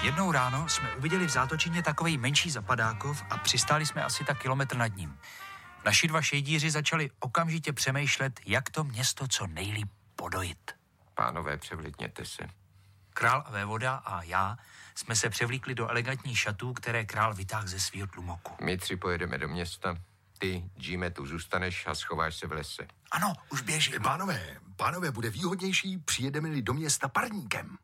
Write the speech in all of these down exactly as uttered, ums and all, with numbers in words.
Jednou ráno jsme uviděli v zátočině takovej menší zapadákov a přistáli jsme asi tak kilometr nad ním. Naši dva šejdíři začali okamžitě přemýšlet, jak to město co nejlíp podojit. Pánové, převlíkněte se. Král a vévoda a já jsme se převlíkli do elegantních šatů, které král vytáhl ze svýho tlumoku. My tři pojedeme do města. Ty, Jime, tu zůstaneš a schováš se v lese. Ano, už běžím. Pánové, pánové, bude výhodnější, přijedeme-li do města parníkem.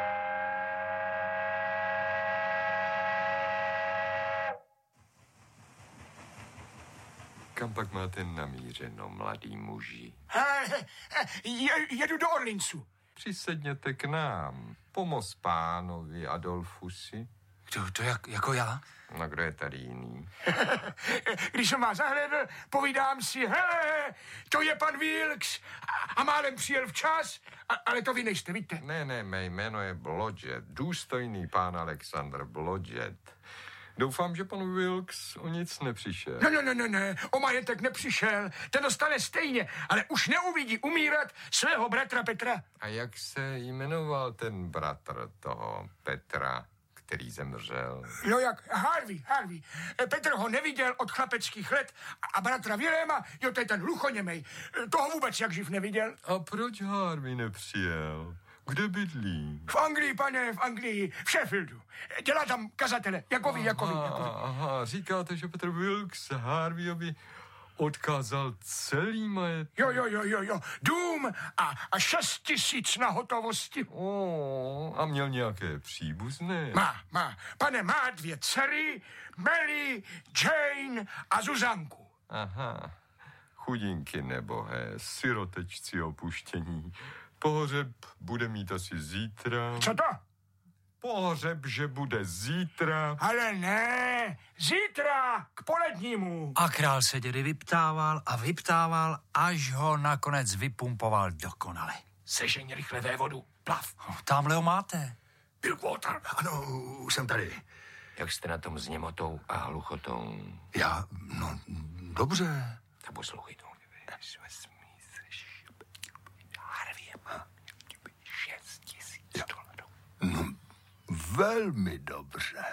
Kam pak máte namířeno, mladý muži? Je, jedu do Orlincu. Přisedněte k nám. Pomoz pánovi Adolfusi. To, to jak, jako já? No, kdo je tady jiný? Když jsem vás zahlédl, povídám si, hele, to je pan Wilkes a, a málem přijel včas, a, ale to vy nejste, víte? Ne, ne, mé jméno je Blodgett, důstojný pán Alexander Blodgett. Doufám, že pan Wilkes o nic nepřišel. No, no, no, no, ne, o majetek nepřišel, ten dostane stejně, ale už neuvidí umírat svého bratra Petra. A jak se jmenoval ten bratr toho Petra, který zemřel? No jak, Harvey, Harvey. Petr ho neviděl od chlapeckých let a bratra Viléma, jo, to je ten hluchoněmej, toho vůbec jak živ neviděl. A proč Harvey nepřijel? Kde bydlí? V Anglii, pane, v Anglii, v Sheffieldu. Dělá tam kazatele, jako vy, jako vy, jako vy. Aha, říkáte, že Petr Wilkes Harveyovi odkázal celý majetek? Jo, jo, jo, jo, jo, dům a, a šest tisíc na hotovosti. O, a měl nějaké příbuzné? Má, má. Pane, má dvě dcery, Mary, Jane a Zuzanku. Aha, chudinky nebohé, sirotečci opuštění. Pohřeb bude mít asi zítra. Co to? Pohřeb, že bude zítra. Ale ne, zítra k polednímu. A král se dědy vyptával a vyptával, až ho nakonec vypumpoval dokonale. Sežeň rychle vévodu, plav. Tamhle ho máte. Bilkwater. Ano, už jsem tady. Jak jste na tom s němotou a hluchotou? Já, no, dobře. Tak poslouchejte. Harvey má šest tisíc dolarů. No, velmi dobře.